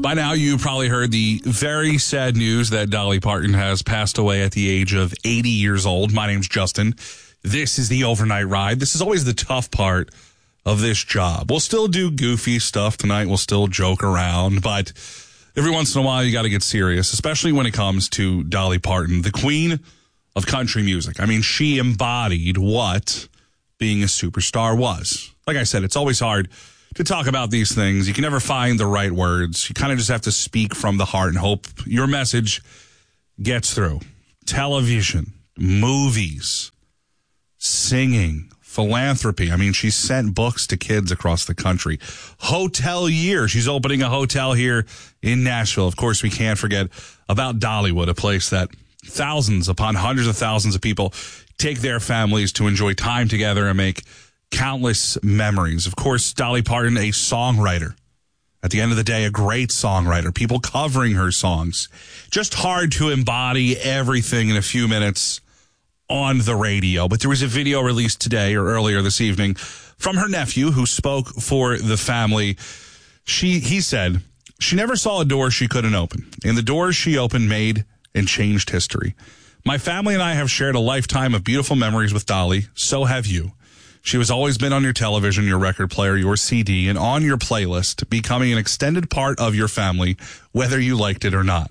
By now, you probably heard the very sad news that Dolly Parton has passed away at the age of 80 years old. My name's Justin. This is the Overnight Ride. This is always the tough part of this job. We'll still do goofy stuff tonight. We'll still joke around, but every once in a while, you got to get serious, especially when it comes to Dolly Parton, the queen of country music. I mean, she embodied what being a superstar was. Like I said, it's always hard to talk about these things. You can never find the right words. You kind of just have to speak from the heart and hope your message gets through. Television, movies, singing, philanthropy. I mean, she sent books to kids across the country. Hotelier. She's opening a hotel here in Nashville. Of course, we can't forget about Dollywood, a place that thousands upon hundreds of thousands of people take their families to enjoy time together and make countless memories. Of course, Dolly Parton, a songwriter. At the end of the day, a great songwriter. People covering her songs. Just hard to embody everything in a few minutes on the radio. But there was a video released today or earlier this evening from her nephew who spoke for the family. He said, she never saw a door she couldn't open. And the doors she opened made and changed history. My family and I have shared a lifetime of beautiful memories with Dolly. So have you. She has always been on your television, your record player, your CD, and on your playlist, becoming an extended part of your family, whether you liked it or not.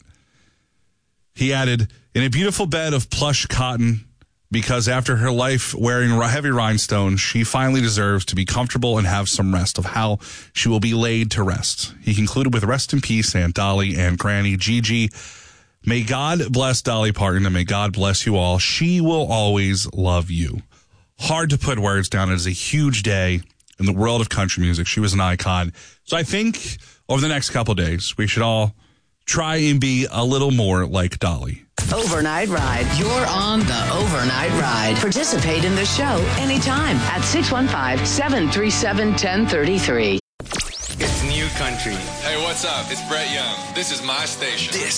He added, in a beautiful bed of plush cotton, because after her life wearing heavy rhinestones, she finally deserves to be comfortable and have some rest of how she will be laid to rest. He concluded with rest in peace, Aunt Dolly and Granny Gigi. May God bless Dolly Parton and may God bless you all. She will always love you. Hard to put words down. It is a huge day in the world of country music. She was an icon. So I think over the next couple of days, we should all try and be a little more like Dolly. Overnight Ride. You're on the Overnight Ride. Participate in the show anytime at 615-737-1033. It's new country. Hey, what's up? It's Brett Young. This is my station. This